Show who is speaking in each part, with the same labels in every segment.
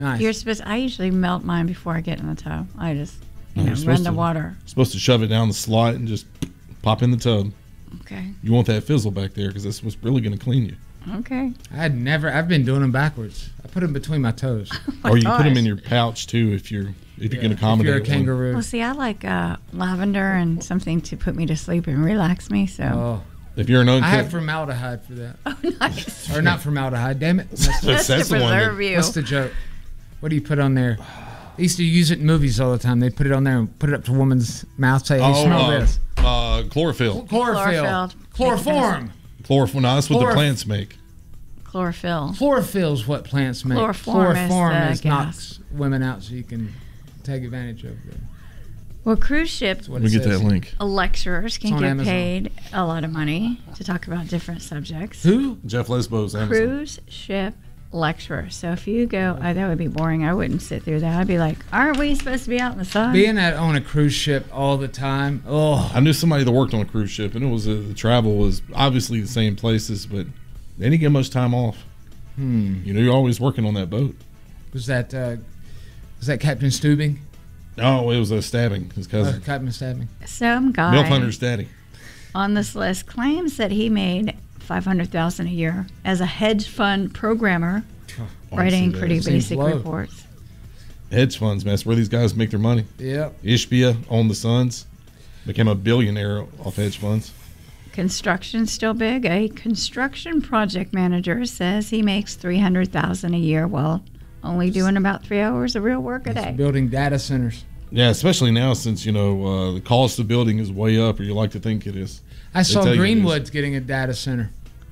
Speaker 1: Nice.
Speaker 2: You're supposed. I usually melt mine before I get in the tub. I just
Speaker 3: You're
Speaker 2: run the water.
Speaker 3: Supposed to shove it down the slot and just pop in the tub.
Speaker 2: Okay.
Speaker 3: You want that fizzle back there because that's what's really going to clean you.
Speaker 2: Okay.
Speaker 1: I've been doing them backwards. I put them between my toes.
Speaker 3: Or you put them in your pouch too if you can accommodate.
Speaker 1: If you're a kangaroo.
Speaker 2: Well, see, I like lavender and something to put me to sleep and relax me. So.
Speaker 3: If you're an
Speaker 1: I have formaldehyde for that.
Speaker 2: Oh, nice.
Speaker 1: Or not formaldehyde. Damn it.
Speaker 2: That's to preserve you.
Speaker 1: What's the joke? What do you put on there? They used to use it in movies all the time. They put it on there and put it up to a woman's mouth. Say, hey, smell this.
Speaker 3: Chlorophyll.
Speaker 1: Chloroform.
Speaker 3: Chloroform. No, that's what the plants make.
Speaker 2: Chlorophyll.
Speaker 1: Chlorophyll's what plants make.
Speaker 2: Chloroform is
Speaker 1: knocks women out so you can take advantage of them.
Speaker 2: Well, cruise ship
Speaker 3: Let me get that link.
Speaker 2: lecturers can get
Speaker 1: Amazon.
Speaker 2: paid a lot of money to talk about different subjects.
Speaker 1: Who?
Speaker 3: Jeff Lesbos, Amazon.
Speaker 2: Cruise ship lecturers. So if you go, that would be boring. I wouldn't sit through that. I'd be like, aren't we supposed to be out in the sun?
Speaker 1: Being on a cruise ship all the time. Oh,
Speaker 3: I knew somebody that worked on a cruise ship, and it was the travel was obviously the same places, but they didn't get much time off. You know, you're always working on that boat.
Speaker 1: Was that Captain Steubing?
Speaker 3: No, it was a stabbing. His cousin.
Speaker 1: Captain Stabbing.
Speaker 2: Some guy
Speaker 3: Milf Hunter's daddy.
Speaker 2: on this list claims that he made $500,000 a year as a hedge fund programmer, writing pretty basic reports.
Speaker 3: Hedge funds, man. That's where these guys make their money.
Speaker 1: Yep.
Speaker 3: Ishbia owned the Suns, became a billionaire off hedge funds.
Speaker 2: Construction's still big. A construction project manager says he makes $300,000 a year while only doing about 3 hours of real work a day.
Speaker 1: Building data centers.
Speaker 3: Yeah, especially now since, the cost of building is way up, or you like to think it is.
Speaker 1: I saw Greenwood's getting a data center.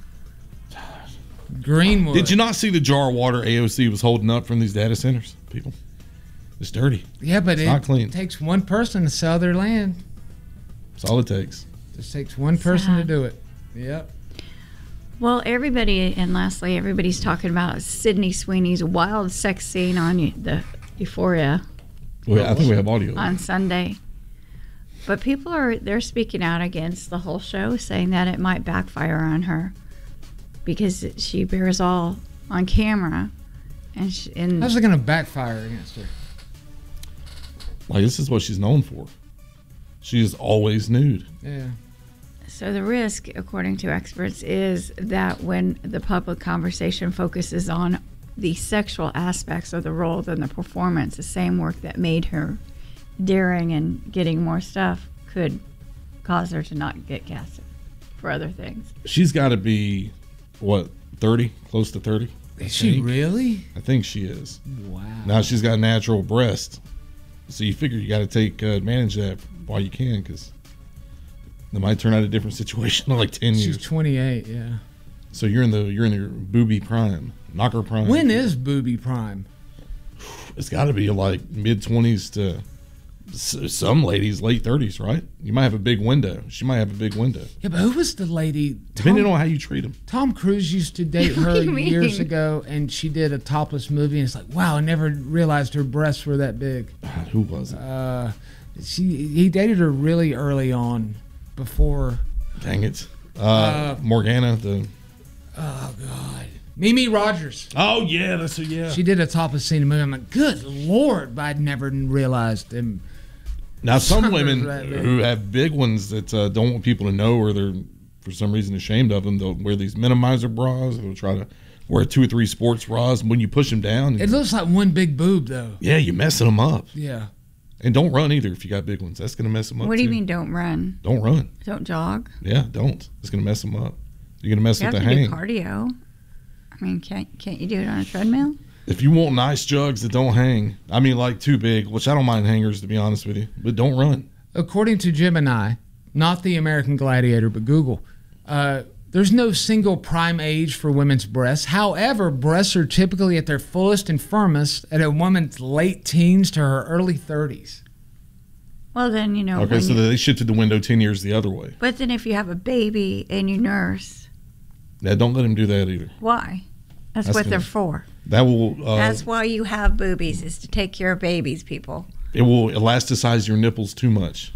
Speaker 1: Greenwood.
Speaker 3: Did you not see the jar of water AOC was holding up from these data centers, people? It's dirty.
Speaker 1: Yeah, but
Speaker 3: it's not clean.
Speaker 1: It takes one person to sell their land.
Speaker 3: That's all it takes.
Speaker 1: Just takes one person to do it. Yep.
Speaker 2: Well, lastly, everybody's talking about Sydney Sweeney's wild sex scene on the Euphoria.
Speaker 3: Well, I think we have audio
Speaker 2: on Sunday. But people they're speaking out against the whole show, saying that it might backfire on her because she bears all on camera. How's
Speaker 1: it going to backfire against her?
Speaker 3: Like, this is what she's known for. She is always nude.
Speaker 1: Yeah.
Speaker 2: So the risk, according to experts, is that when the public conversation focuses on the sexual aspects of the role than the performance, the same work that made her daring and getting more stuff could cause her to not get casted for other things.
Speaker 3: She's got to be, 30? Close to 30?
Speaker 1: Is she really?
Speaker 3: I think she is.
Speaker 1: Wow.
Speaker 3: Now she's got natural breasts. So you figure you got to take advantage of that while you can, because it might turn out a different situation in like 10 years.
Speaker 1: She's 28, yeah.
Speaker 3: So you're in your booby prime, knocker prime.
Speaker 1: When is booby prime?
Speaker 3: It's got to be like mid-20s to some ladies late 30s, right? You might have a big window. She might have a big window.
Speaker 1: Yeah, but who was the lady?
Speaker 3: Depending on how you treat them.
Speaker 1: Tom Cruise used to date her years ago, and she did a topless movie, and it's like, wow, I never realized her breasts were that big.
Speaker 3: God, who was it?
Speaker 1: He dated her really early on, before.
Speaker 3: Dang it. Morgana,
Speaker 1: Oh, God. Mimi Rogers.
Speaker 3: Oh, yeah, that's her, yeah.
Speaker 1: She did a topless scene in the movie. I'm like, good Lord, but I'd never realized them.
Speaker 3: Now, some women who have big ones that don't want people to know, or they're, for some reason, ashamed of them, they'll wear these minimizer bras. They'll try to wear 2 or 3 sports bras. And when you push them down...
Speaker 1: It looks like one big boob, though.
Speaker 3: Yeah, you're messing them up.
Speaker 1: Yeah.
Speaker 3: And don't run either if you got big ones. That's going to mess them up,
Speaker 2: What do you mean don't run?
Speaker 3: Don't run.
Speaker 2: Don't jog?
Speaker 3: Yeah, don't. It's going to mess them up. You're going to mess with the
Speaker 2: hang.
Speaker 3: hang.
Speaker 2: You have to do cardio. I mean, can't you do it on a treadmill?
Speaker 3: If you want nice jugs that don't hang, I mean, like too big, which I don't mind hangers, to be honest with you, but don't run.
Speaker 1: According to Gemini, not the American Gladiator, but Google, there's no single prime age for women's breasts. However, breasts are typically at their fullest and firmest at a woman's late teens to her early 30s.
Speaker 2: Well, then,
Speaker 3: Okay, so they shifted the window 10 years the other way.
Speaker 2: But then if you have a baby and you nurse.
Speaker 3: Yeah, don't let them do that either.
Speaker 2: Why? That's what they're for.
Speaker 3: That will.
Speaker 2: That's why you have boobies, is to take care of babies, people.
Speaker 3: It will elasticize your nipples too much.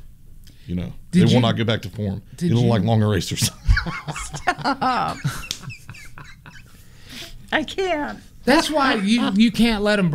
Speaker 3: They will not get back to form. It'll look like long erasers.
Speaker 2: Stop. I can't.
Speaker 1: That's why you can't let them